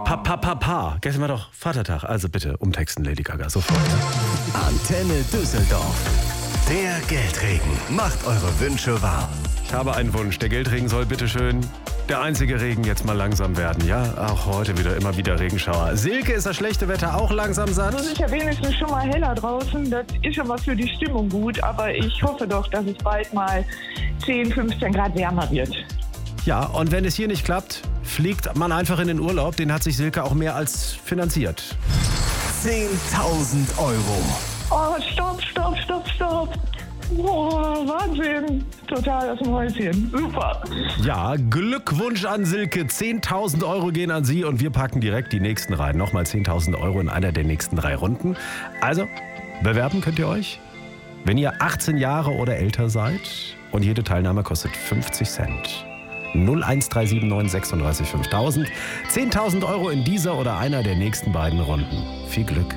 Gestern war doch Vatertag. Also bitte umtexten, Lady Gaga, sofort. Antenne Düsseldorf. Der Geldregen macht eure Wünsche wahr. Ich habe einen Wunsch. Der Geldregen soll bitteschön der einzige Regen jetzt mal langsam werden. Ja, auch heute immer wieder Regenschauer. Silke, ist das schlechte Wetter auch langsam satt? Es ist ja wenigstens schon mal heller draußen. Das ist schon mal für die Stimmung gut. Aber ich hoffe doch, dass es bald mal 10, 15 Grad wärmer wird. Ja, und wenn es hier nicht klappt, fliegt man einfach in den Urlaub. Den hat sich Silke auch mehr als finanziert. 10.000 Euro. Oh, stopp. Boah, Wahnsinn. Total aus dem Häuschen. Super. Ja, Glückwunsch an Silke. 10.000 Euro gehen an Sie und wir packen direkt die nächsten rein. Nochmal 10.000 Euro in einer der nächsten 3 Runden. Also, bewerben könnt ihr euch, wenn ihr 18 Jahre oder älter seid. Und jede Teilnahme kostet 50 Cent. 01379 36 5000. 10.000 Euro in dieser oder einer der nächsten beiden Runden. Viel Glück.